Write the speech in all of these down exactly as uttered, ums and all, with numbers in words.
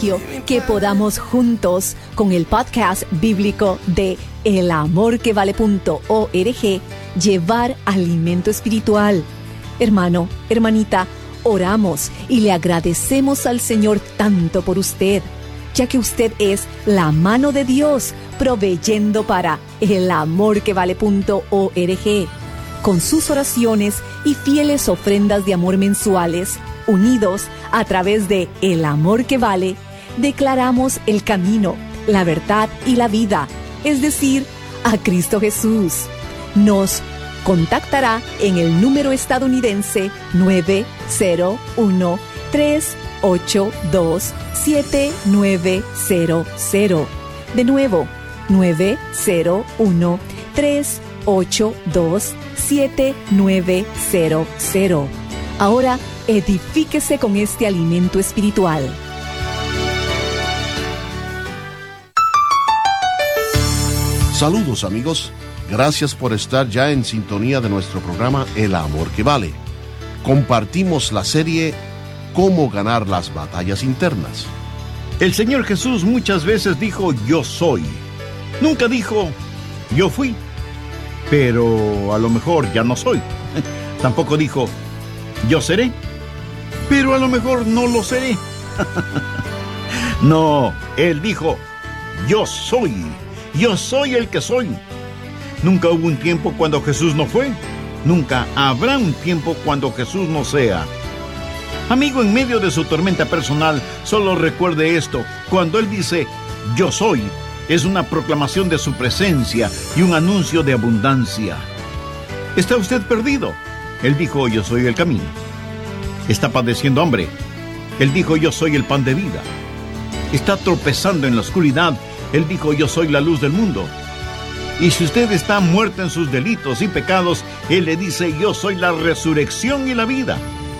privilegio que podamos juntos con el podcast bíblico de el amor que vale punto org llevar alimento espiritual. Hermano, hermanita, oramos y le agradecemos al Señor tanto por usted, ya que usted es la mano de Dios proveyendo para el amor que vale punto org. Con sus oraciones y fieles ofrendas de amor mensuales, unidos a través de El Amor que Vale, declaramos el camino, la verdad y la vida, es decir, a Cristo Jesús. Nos contactará en el número estadounidense nueve cero uno, tres ocho dos, siete nueve cero cero. De nuevo, nueve cero uno, tres ocho dos, siete nueve cero cero. Ahora, edifíquese con este alimento espiritual. Saludos, amigos. Gracias por estar ya en sintonía de nuestro programa El Amor que Vale. Compartimos la serie Cómo ganar las batallas internas. El Señor Jesús muchas veces dijo yo soy. Nunca dijo yo fui, pero a lo mejor ya no soy. Tampoco dijo yo seré, pero a lo mejor no lo seré. No, Él dijo yo soy. Yo soy el que soy. Nunca hubo un tiempo cuando Jesús no fue. Nunca habrá un tiempo cuando Jesús no sea. Amigo, en medio de su tormenta personal, solo recuerde esto. Cuando Él dice, yo soy, es una proclamación de su presencia y un anuncio de abundancia. ¿Está usted perdido? Él dijo, yo soy el camino. ¿Está padeciendo hambre? Él dijo, yo soy el pan de vida. ¿Está tropezando en la oscuridad? Él dijo, yo soy la luz del mundo. Y si usted está muerto en sus delitos y pecados, Él le dice, yo soy la resurrección y la vida.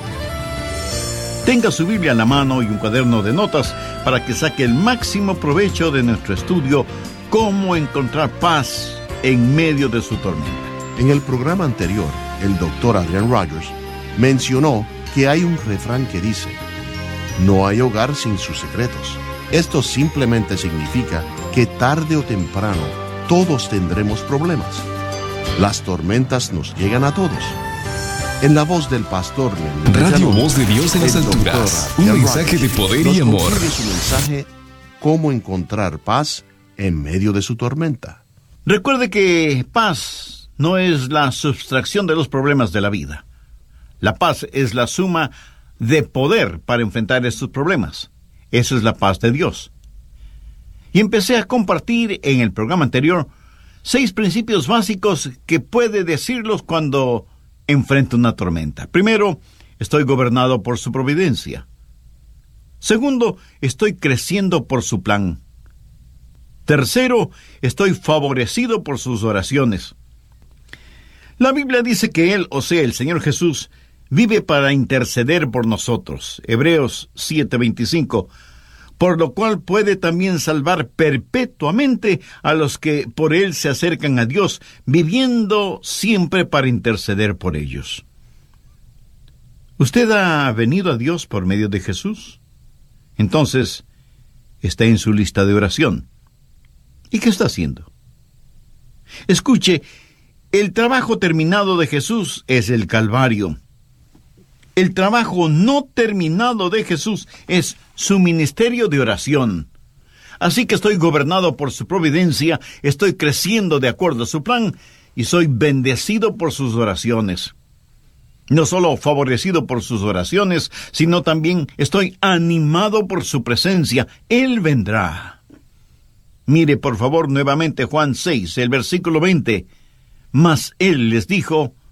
Tenga su Biblia a la mano y un cuaderno de notas para que saque el máximo provecho de nuestro estudio, Cómo encontrar paz en medio de su tormenta. En el programa anterior, el doctor Adrian Rogers mencionó que hay un refrán que dice, no hay hogar sin sus secretos. Esto simplemente significa que tarde o temprano todos tendremos problemas. Las tormentas nos llegan a todos. En la voz del pastor Radio Voz de Dios en las alturas, un mensaje de poder y amor. Su mensaje, cómo encontrar paz en medio de su tormenta. Recuerde que paz no es la sustracción de los problemas de la vida. La paz es la suma de poder para enfrentar estos problemas. Esa es la paz de Dios. Y empecé a compartir en el programa anterior seis principios básicos que puede decirlos cuando enfrenta una tormenta. Primero, estoy gobernado por su providencia. Segundo, estoy creciendo por su plan. Tercero, estoy favorecido por sus oraciones. La Biblia dice que Él, o sea, el Señor Jesús, vive para interceder por nosotros. Hebreos siete veinticinco. Por lo cual puede también salvar perpetuamente a los que por Él se acercan a Dios, viviendo siempre para interceder por ellos. ¿Usted ha venido a Dios por medio de Jesús? Entonces, está en su lista de oración. ¿Y qué está haciendo? Escuche, el trabajo terminado de Jesús es el Calvario. El trabajo no terminado de Jesús es su ministerio de oración. Así que estoy gobernado por su providencia, estoy creciendo de acuerdo a su plan y soy bendecido por sus oraciones. No solo favorecido por sus oraciones, sino también estoy animado por su presencia. Él vendrá. Mire, por favor, nuevamente Juan seis, el versículo veinte. Mas Él les dijo,